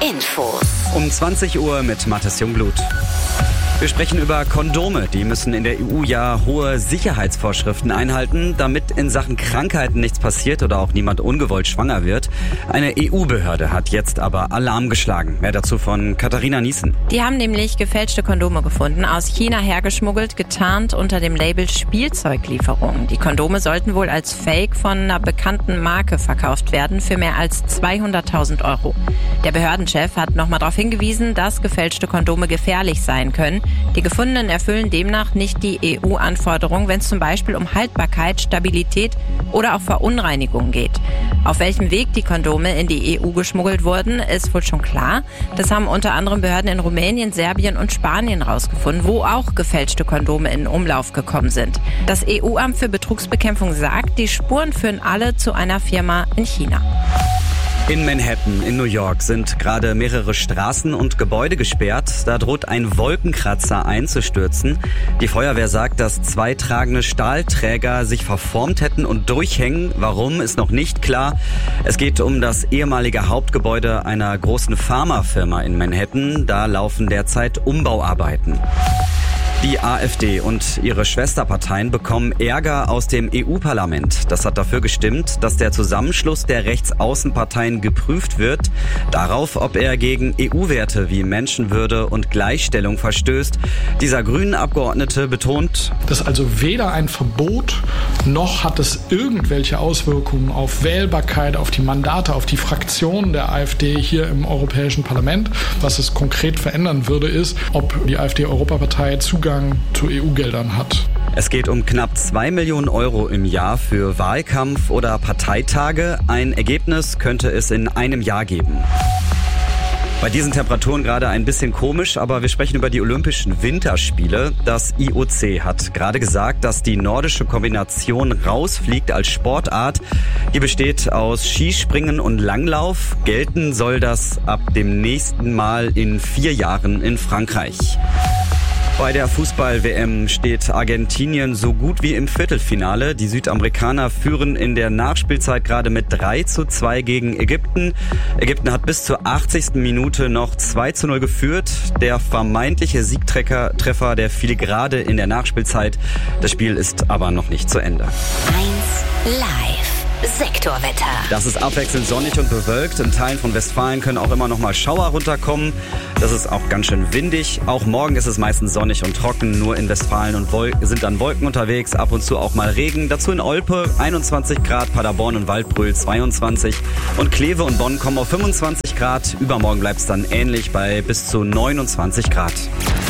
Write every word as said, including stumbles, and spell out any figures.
Infos. Um zwanzig Uhr mit Mathis Jungblut. Wir sprechen über Kondome. Die müssen in der E U ja hohe Sicherheitsvorschriften einhalten, damit in Sachen Krankheiten nichts passiert oder auch niemand ungewollt schwanger wird. Eine E U-Behörde hat jetzt aber Alarm geschlagen. Mehr dazu von Katharina Niesen. Die haben nämlich gefälschte Kondome gefunden, aus China hergeschmuggelt, getarnt unter dem Label Spielzeuglieferung. Die Kondome sollten wohl als Fake von einer bekannten Marke verkauft werden für mehr als zweihunderttausend Euro. Der Behördenchef hat nochmal darauf hingewiesen, dass gefälschte Kondome gefährlich sein können. Die gefundenen erfüllen demnach nicht die E U-Anforderungen, wenn es zum Beispiel um Haltbarkeit, Stabilität oder auch Verunreinigungen geht. Auf welchem Weg die Kondome in die E U geschmuggelt wurden, ist wohl schon klar. Das haben unter anderem Behörden in Rumänien, Serbien und Spanien rausgefunden, wo auch gefälschte Kondome in Umlauf gekommen sind. Das E U-Amt für Betrugsbekämpfung sagt, die Spuren führen alle zu einer Firma in China. In Manhattan in New York sind gerade mehrere Straßen und Gebäude gesperrt. Da droht ein Wolkenkratzer einzustürzen. Die Feuerwehr sagt, dass zwei tragende Stahlträger sich verformt hätten und durchhängen. Warum, ist noch nicht klar. Es geht um das ehemalige Hauptgebäude einer großen Pharmafirma in Manhattan. Da laufen derzeit Umbauarbeiten. Die AfD und ihre Schwesterparteien bekommen Ärger aus dem E U-Parlament. Das hat dafür gestimmt, dass der Zusammenschluss der Rechtsaußenparteien geprüft wird, darauf, ob er gegen E U-Werte wie Menschenwürde und Gleichstellung verstößt. Dieser grünen Abgeordnete betont, das ist also weder ein Verbot, noch hat es irgendwelche Auswirkungen auf Wählbarkeit, auf die Mandate, auf die Fraktionen der AfD hier im Europäischen Parlament. Was es konkret verändern würde, ist, ob die AfD-Europapartei Zugang zu E U-Geldern hat. Es geht um knapp zwei Millionen Euro im Jahr für Wahlkampf oder Parteitage. Ein Ergebnis könnte es in einem Jahr geben. Bei diesen Temperaturen gerade ein bisschen komisch, aber wir sprechen über die Olympischen Winterspiele. Das I O C hat gerade gesagt, dass die nordische Kombination rausfliegt als Sportart. Die besteht aus Skispringen und Langlauf. Gelten soll das ab dem nächsten Mal in vier Jahren in Frankreich. Bei der Fußball-W M steht Argentinien so gut wie im Viertelfinale. Die Südamerikaner führen in der Nachspielzeit gerade mit drei zu zwei gegen Ägypten. Ägypten hat bis zur achtzigsten Minute noch zwei zu null geführt. Der vermeintliche Siegtreffer, der fiel gerade in der Nachspielzeit. Das Spiel ist aber noch nicht zu Ende. eins live. Sektorwetter. Das ist abwechselnd sonnig und bewölkt. In Teilen von Westfalen können auch immer noch mal Schauer runterkommen. Das ist auch ganz schön windig. Auch morgen ist es meistens sonnig und trocken. Nur in Westfalen und Wol- sind dann Wolken unterwegs. Ab und zu auch mal Regen. Dazu in Olpe einundzwanzig Grad, Paderborn und Waldbröl zweiundzwanzig. Und Kleve und Bonn kommen auf fünfundzwanzig Grad. Übermorgen bleibt es dann ähnlich bei bis zu neunundzwanzig Grad.